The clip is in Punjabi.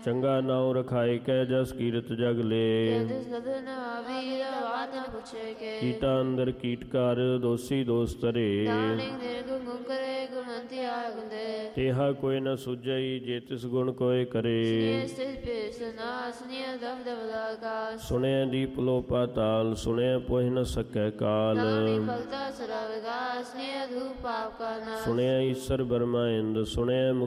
ਚੰਗਾ ਨਾਉ ਰਖਾਇ ਕੈ ਜਸ ਕੀਰਤ ਜਗ ਲੇ। ਕੀਟਾ ਅੰਦਰ ਕੀਟਕਾਰ ਦੋਸੀ ਦੋਸ ਤਰੇ। ਤੇਹਾ ਕੋਈ ਨ ਸੁਝਈ ਜੇ ਤਿਸ ਗੁਣ ਕੋਇ ਕਰੇ। ਸੁਣਿਆ ਦੀਪ ਲੋ ਪਾਤਾਲ ਸੁਣਿਆ ਪੋਹਿ ਨ ਸਕੈ ਕਾਲ। ਸੁਣਿਆ ਈਸਰ ਬਰਮਾ ਇੰਦ ਸੁਣਿਆ